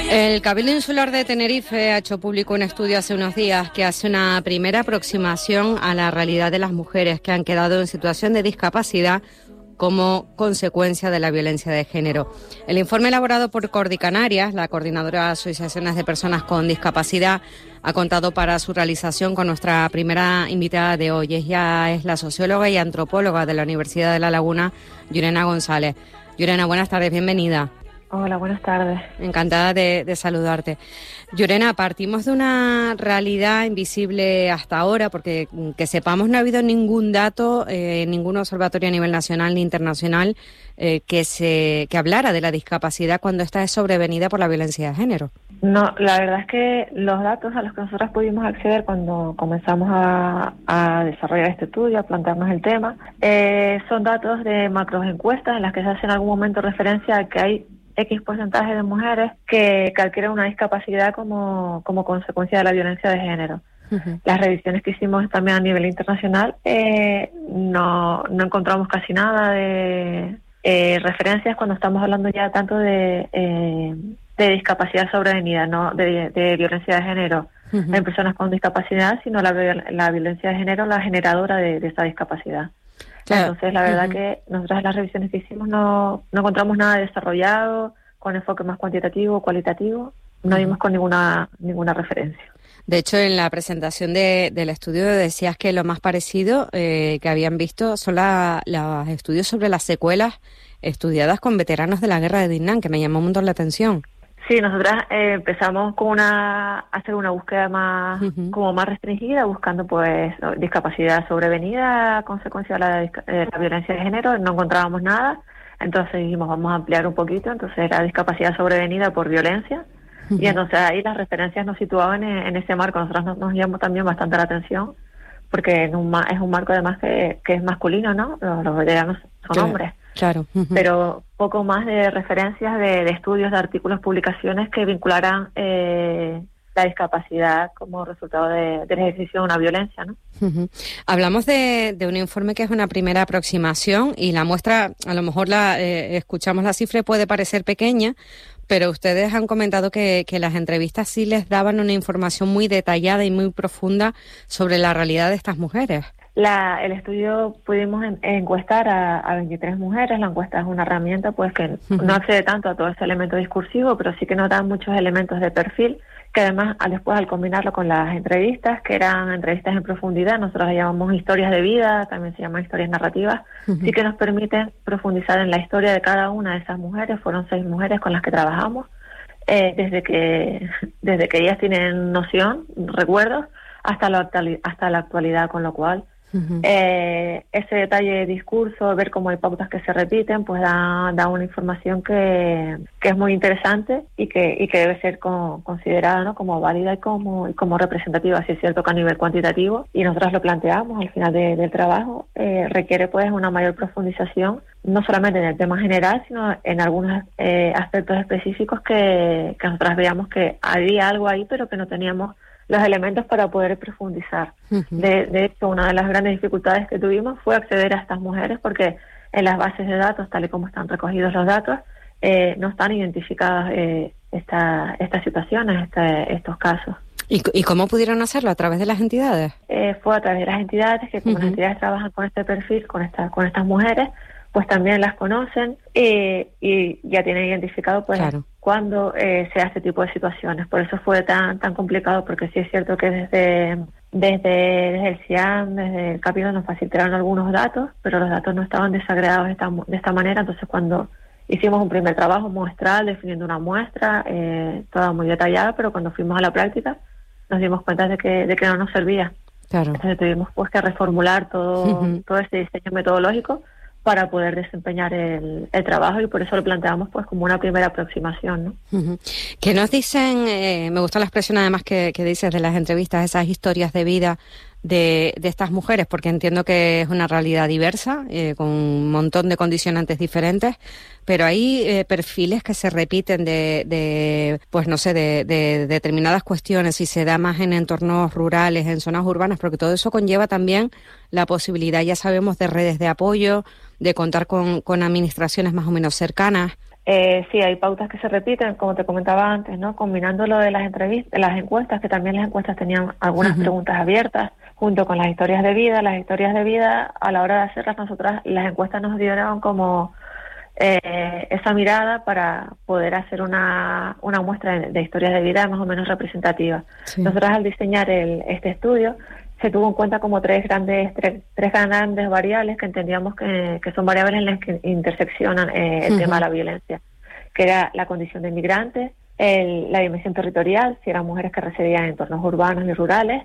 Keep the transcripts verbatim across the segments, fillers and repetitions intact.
El Cabildo Insular de Tenerife ha hecho público un estudio hace unos días que hace una primera aproximación a la realidad de las mujeres que han quedado en situación de discapacidad como consecuencia de la violencia de género. El informe elaborado por Cordi Canarias, la coordinadora de asociaciones de personas con discapacidad, ha contado para su realización con nuestra primera invitada de hoy. Ella es la socióloga y antropóloga de la Universidad de La Laguna, Llurena González. Llurena, buenas tardes, bienvenida. Hola, buenas tardes. Encantada de, de saludarte. Llurena, partimos de una realidad invisible hasta ahora, porque que sepamos no ha habido ningún dato, eh, ningún observatorio a nivel nacional ni internacional eh, que se que hablara de la discapacidad cuando esta es sobrevenida por la violencia de género. No, la verdad es que los datos a los que nosotros pudimos acceder cuando comenzamos a, a desarrollar este estudio, a plantearnos el tema, eh, son datos de macroencuestas en las que se hace en algún momento referencia a que hay X porcentaje de mujeres que, que adquieren una discapacidad como, como consecuencia de la violencia de género. Uh-huh. Las revisiones que hicimos también a nivel internacional eh, no, no encontramos casi nada de eh, referencias cuando estamos hablando ya tanto de, eh, de discapacidad sobrevenida, no de, de violencia de género uh-huh. en personas con discapacidad, sino la, la violencia de género, la generadora de, de esa discapacidad. Claro. Entonces, la verdad uh-huh. que nosotros en las revisiones que hicimos no, no encontramos nada desarrollado, con enfoque más cuantitativo o cualitativo, no uh-huh. vimos con ninguna ninguna referencia. De hecho, en la presentación de, del estudio decías que lo más parecido eh, que habían visto son la, los estudios sobre las secuelas estudiadas con veteranos de la guerra de Vietnam, que me llamó un montón la atención. Sí, nosotras eh, empezamos con una hacer una búsqueda más uh-huh. como más restringida, buscando pues discapacidad sobrevenida a consecuencia de la, de la violencia de género. No encontrábamos nada, entonces dijimos vamos a ampliar un poquito. Entonces era discapacidad sobrevenida por violencia uh-huh. y entonces ahí las referencias nos situaban en, en ese marco. Nosotros nos, nos llamó también bastante la atención porque en un, es un marco además que, que es masculino, ¿no? Los, los veteranos son claro. hombres. Claro. Uh-huh. Pero poco más de referencias de, de estudios, de artículos, publicaciones que vincularan eh, la discapacidad como resultado de, del ejercicio de una violencia, ¿no? Uh-huh. Hablamos de, de un informe que es una primera aproximación y la muestra, a lo mejor la eh, escuchamos la cifra y puede parecer pequeña, pero ustedes han comentado que, que las entrevistas sí les daban una información muy detallada y muy profunda sobre la realidad de estas mujeres. La, el estudio pudimos en, encuestar a, a veintitrés mujeres. La encuesta es una herramienta pues que uh-huh. no accede tanto a todo ese elemento discursivo, pero sí que nos da muchos elementos de perfil, que además al, después al combinarlo con las entrevistas, que eran entrevistas en profundidad, nosotros las llamamos historias de vida, también se llaman historias narrativas, uh-huh. sí que nos permiten profundizar en la historia de cada una de esas mujeres. Fueron seis mujeres con las que trabajamos, eh, desde que desde que ellas tienen noción, recuerdos, hasta la, hasta la actualidad, con lo cual Uh-huh. Eh, ese detalle de discurso, ver cómo hay pautas que se repiten, pues da, da una información que, que es muy interesante y que, y que debe ser con, considerada, ¿no?, como válida y como, y como representativa. Así es cierto que a nivel cuantitativo, y nosotros lo planteamos al final de, del trabajo, eh, requiere pues una mayor profundización, no solamente en el tema general, sino en algunos eh, aspectos específicos que, que nosotras veíamos que había algo ahí, pero que no teníamos los elementos para poder profundizar. Uh-huh. De, de hecho, una de las grandes dificultades que tuvimos fue acceder a estas mujeres porque en las bases de datos, tal y como están recogidos los datos, eh, no están identificadas eh, esta, estas situaciones, este, estos casos. ¿Y, ¿Y cómo pudieron hacerlo? ¿A través de las entidades? Eh, fue a través de las entidades, que como uh-huh. las entidades trabajan con este perfil, con, esta, con estas mujeres, pues también las conocen eh, y ya tienen identificado pues claro. cuándo eh, se hace este tipo de situaciones. Por eso fue tan tan complicado, porque sí es cierto que desde desde, desde el CIAM, desde el Cabildo nos facilitaron algunos datos, pero los datos no estaban desagregados de esta, de esta manera. Entonces cuando hicimos un primer trabajo muestral, definiendo una muestra, eh, toda muy detallada, pero cuando fuimos a la práctica nos dimos cuenta de que, de que no nos servía. Claro. Entonces tuvimos pues que reformular todo, uh-huh. todo este diseño metodológico para poder desempeñar el, el trabajo, y por eso lo planteamos pues como una primera aproximación, ¿no? Uh-huh. ¿Qué nos dicen? Eh, me gusta la expresión además que, que dices de las entrevistas, esas historias de vida de, de estas mujeres, porque entiendo que es una realidad diversa, eh, con un montón de condicionantes diferentes, pero hay eh, perfiles que se repiten de, de pues no sé, de, de, de determinadas cuestiones, y se da más en entornos rurales, en zonas urbanas, porque todo eso conlleva también la posibilidad, ya sabemos, de redes de apoyo, de contar con, con administraciones más o menos cercanas. Eh, sí, hay pautas que se repiten, como te comentaba antes, ¿no? Combinando lo de las entrevistas, las encuestas, que también las encuestas tenían algunas uh-huh. preguntas abiertas, junto con las historias de vida. Las historias de vida, a la hora de hacerlas, nosotras, las encuestas nos dieron como eh, esa mirada para poder hacer una, una muestra de, de historias de vida más o menos representativa. Sí. Nosotras, al diseñar el, este estudio, se tuvo en cuenta como tres grandes tres, tres grandes variables que entendíamos que, que son variables en las que interseccionan eh, el uh-huh. tema de la violencia, que era la condición de inmigrante, el, la dimensión territorial, si eran mujeres que residían en entornos urbanos y rurales,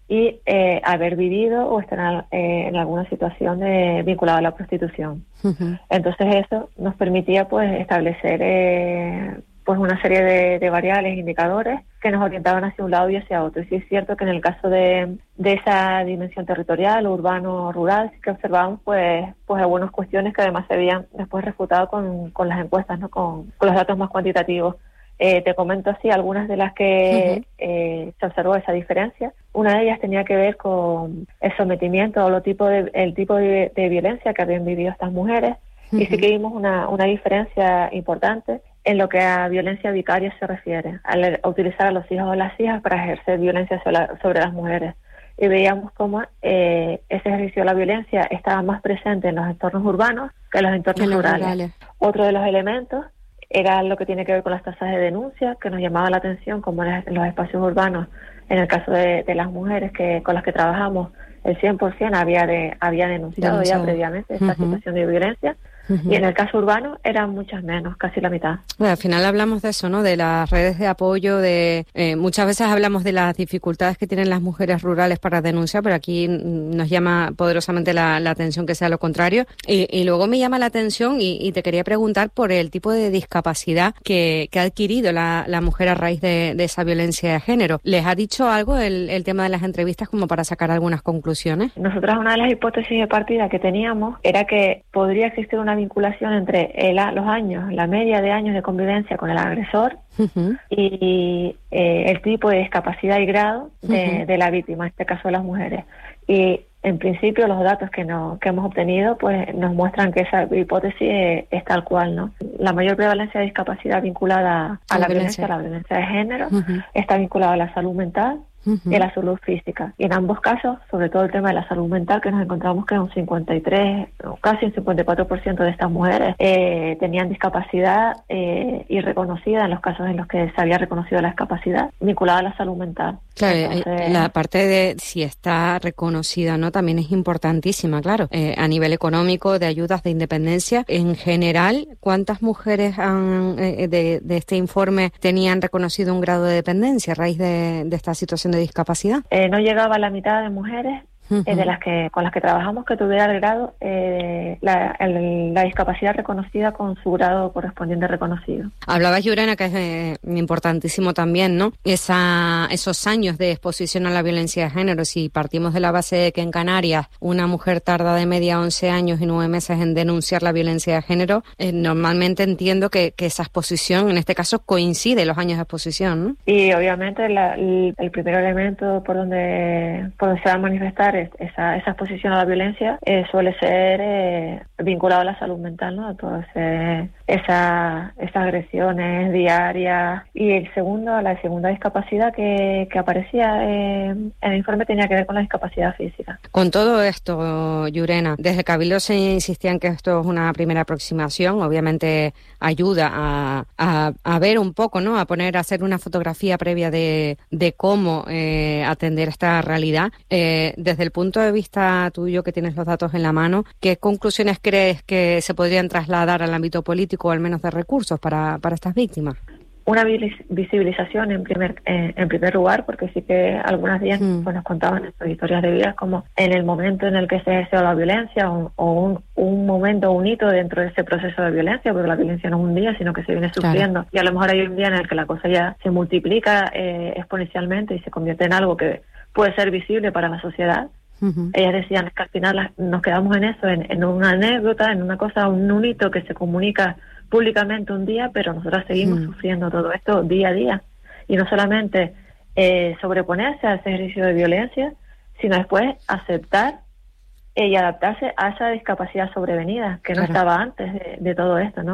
y eh, haber vivido o estar eh, en alguna situación de, vinculada a la prostitución. Uh-huh. Entonces eso nos permitía pues establecer eh, pues una serie de, de variables, indicadores que nos orientaban hacia un lado y hacia otro. Y sí es cierto que en el caso de, de esa dimensión territorial, urbano-rural, sí que observamos pues pues algunas cuestiones que además se habían después refutado con, con las encuestas, ¿no? con, con los datos más cuantitativos. Eh, te comento así algunas de las que uh-huh. eh, se observó esa diferencia. Una de ellas tenía que ver con el sometimiento o lo tipo de, el tipo de, de violencia que habían vivido estas mujeres. Uh-huh. Y sí que vimos una, una diferencia importante en lo que a violencia vicaria se refiere, al a utilizar a los hijos o las hijas para ejercer violencia sobre, la, sobre las mujeres. Y veíamos cómo eh, ese ejercicio de la violencia estaba más presente en los entornos urbanos que en los entornos en rurales. rurales. Otro de los elementos era lo que tiene que ver con las tasas de denuncia, que nos llamaba la atención, como en los espacios urbanos, en el caso de, de las mujeres que con las que trabajamos, el cien por ciento había de, había denunciado Denunciado. ya previamente esta uh-huh. situación de violencia. Uh-huh. Y en el caso urbano eran muchas menos, casi la mitad. Bueno, al final hablamos de eso, ¿no? De las redes de apoyo, de eh, muchas veces hablamos de las dificultades que tienen las mujeres rurales para denunciar, pero aquí nos llama poderosamente la, la atención que sea lo contrario. Y, y luego me llama la atención y, y te quería preguntar por el tipo de discapacidad que, que ha adquirido la, la mujer a raíz de, de esa violencia de género. ¿Les ha dicho algo el, el tema de las entrevistas como para sacar algunas conclusiones? Nosotras, una de las hipótesis de partida que teníamos era que podría existir una vinculación entre el, los años, la media de años de convivencia con el agresor uh-huh. y eh, el tipo de discapacidad y grado de, uh-huh. de la víctima, en este caso de las mujeres. Y en principio los datos que, no, que hemos obtenido pues nos muestran que esa hipótesis es, es tal cual, ¿no? La mayor prevalencia de discapacidad vinculada a la, la violencia, a la violencia de género, uh-huh. está vinculada a la salud mental Uh-huh. y a la salud física. Y en ambos casos, sobre todo el tema de la salud mental, que nos encontramos que un cincuenta y tres, casi un cincuenta y cuatro por ciento de estas mujeres eh, tenían discapacidad eh, y reconocida en los casos en los que se había reconocido la discapacidad, vinculada a la salud mental. Claro, Entonces, la parte de si está reconocida, ¿no? También es importantísima, claro. Eh, a nivel económico, de ayudas de independencia, en general, ¿cuántas mujeres han, eh, de, de este informe tenían reconocido un grado de dependencia a raíz de, de esta situación de discapacidad? Eh, no llegaba a la mitad de mujeres uh-huh. eh, de las que con las que trabajamos que tuviera el grado, eh, la, el, la discapacidad reconocida con su grado correspondiente reconocido. Hablabas, Llurena, que es eh, importantísimo también, ¿no? Esa, esos años de exposición a la violencia de género. Si partimos de la base de que en Canarias una mujer tarda de media once años y nueve meses en denunciar la violencia de género, eh, normalmente entiendo que, que esa exposición, en este caso, coincide los años de exposición, ¿no? Y obviamente la, el, el primer elemento por donde, por donde se va a manifestar esa, esa exposición a la violencia eh, suele ser eh, vinculado a la salud mental, ¿no? Todas ese, esa, esas agresiones diarias. Y el segundo, la segunda discapacidad que, que aparecía eh, en el informe tenía que ver con la discapacidad física. Con todo esto, Llurena, desde Cabildo se insistía en que esto es una primera aproximación, obviamente ayuda a, a, a ver un poco, ¿no? A poner, a hacer una fotografía previa de, de cómo eh, atender esta realidad. Eh, desde el punto de vista tuyo, que tienes los datos en la mano, ¿qué conclusiones crees que se podrían trasladar al ámbito político o al menos de recursos para, para estas víctimas? Una visibilización en primer eh, en primer lugar, porque sí que algunas días mm. pues, nos contaban en sus historias de vida como en el momento en el que se ejerció la violencia o, o un, un momento, un hito dentro de ese proceso de violencia, porque la violencia no es un día, sino que se viene sufriendo. Claro. Y a lo mejor hay un día en el que la cosa ya se multiplica eh, exponencialmente y se convierte en algo que puede ser visible para la sociedad. Uh-huh. Ellas decían que al final las, nos quedamos en eso, en, en una anécdota, en una cosa, un, un hito que se comunica públicamente un día, pero nosotras seguimos uh-huh. sufriendo todo esto día a día. Y no solamente eh, sobreponerse a ese ejercicio de violencia, sino después aceptar eh, y adaptarse a esa discapacidad sobrevenida, que no claro. estaba antes de, de todo esto, ¿no?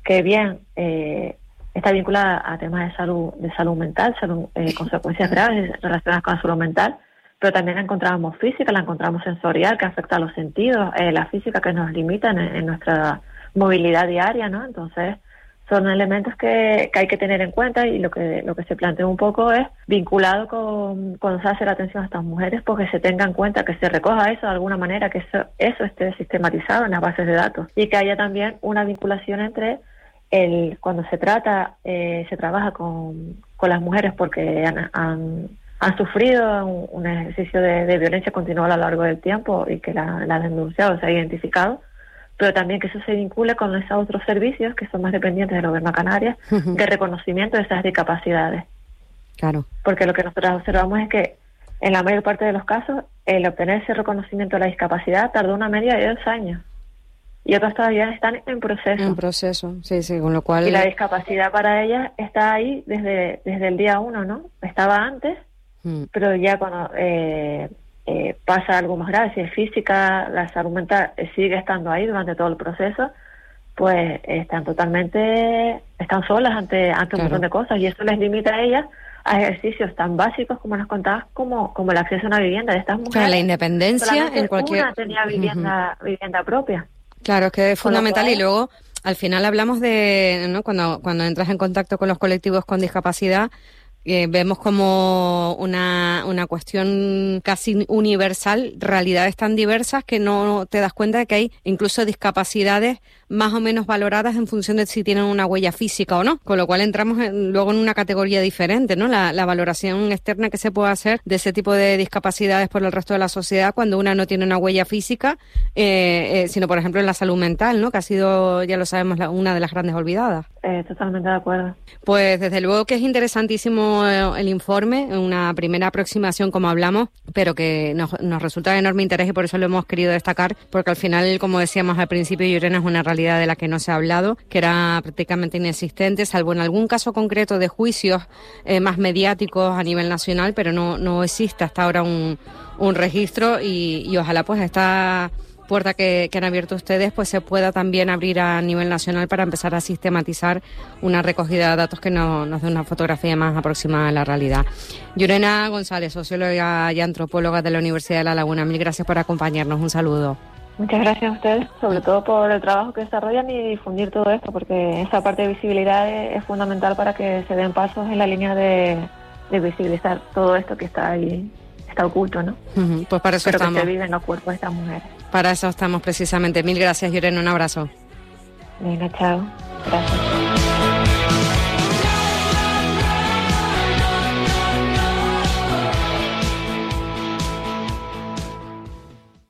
que bien eh, está vinculada a temas de salud, de salud mental, salud, eh, consecuencias graves relacionadas con la salud mental, pero también la encontramos física, la encontramos sensorial, que afecta a los sentidos, eh, la física que nos limita en, en nuestra movilidad diaria, ¿no? Entonces, son elementos que, que hay que tener en cuenta, y lo que lo que se plantea un poco es vinculado con cuando se hace la atención a estas mujeres, porque se tenga en cuenta, que se recoja eso de alguna manera, que eso, eso esté sistematizado en las bases de datos, y que haya también una vinculación entre el cuando se trata, eh, se trabaja con, con las mujeres porque han, han, han sufrido un, un ejercicio de, de violencia continua a lo largo del tiempo y que la, la han denunciado, se ha identificado, pero también que eso se vincule con esos otros servicios que son más dependientes del gobierno de Canarias, uh-huh. de reconocimiento de esas discapacidades. Claro. Porque lo que nosotros observamos es que en la mayor parte de los casos el obtener ese reconocimiento de la discapacidad tardó una media de dos años y otros todavía están en proceso. En proceso, sí, sí, con lo cual... Y la discapacidad para ellas está ahí desde, desde el día uno, ¿no? Estaba antes, uh-huh. pero ya cuando... Eh, Eh, pasa algo más grave, si es física, la salud mental eh, sigue estando ahí durante todo el proceso, pues están totalmente, están solas ante, ante claro. un montón de cosas, y eso les limita a ellas a ejercicios tan básicos como nos contabas, como, como el acceso a una vivienda de estas mujeres. Claro, la independencia en cualquier... Una tenía vivienda, uh-huh. vivienda propia. Claro, es que es fundamental, cual... y luego al final hablamos de, ¿no? cuando, cuando entras en contacto con los colectivos con discapacidad, Eh, vemos como una, una cuestión casi universal, realidades tan diversas que no te das cuenta de que hay incluso discapacidades más o menos valoradas en función de si tienen una huella física o no, con lo cual entramos en, luego en una categoría diferente, ¿no? La, la valoración externa que se puede hacer de ese tipo de discapacidades por el resto de la sociedad cuando una no tiene una huella física, eh, eh, sino por ejemplo en la salud mental, ¿no? Que ha sido, ya lo sabemos, la, una de las grandes olvidadas. Eh, totalmente de acuerdo. Pues desde luego que es interesantísimo el informe, una primera aproximación como hablamos, pero que nos, nos resulta de enorme interés y por eso lo hemos querido destacar, porque al final, como decíamos al principio, Llorena, es una realidad de la que no se ha hablado, que era prácticamente inexistente, salvo en algún caso concreto de juicios eh, más mediáticos a nivel nacional, pero no, no existe hasta ahora un, un registro y, y ojalá pues esta puerta que, que han abierto ustedes pues se pueda también abrir a nivel nacional para empezar a sistematizar una recogida de datos que no, nos dé una fotografía más aproximada a la realidad. Llorena González, socióloga y antropóloga de la Universidad de La Laguna, mil gracias por acompañarnos, un saludo. Muchas gracias a ustedes, sobre todo por el trabajo que desarrollan y difundir todo esto, porque esa parte de visibilidad es, es fundamental para que se den pasos en la línea de, de visibilizar todo esto que está ahí, está oculto, ¿no? Uh-huh, pues para eso Pero estamos. Que se vive en los cuerpos de estas mujeres. Para eso estamos precisamente. Mil gracias, Llorena, un abrazo. Venga, chao. Gracias.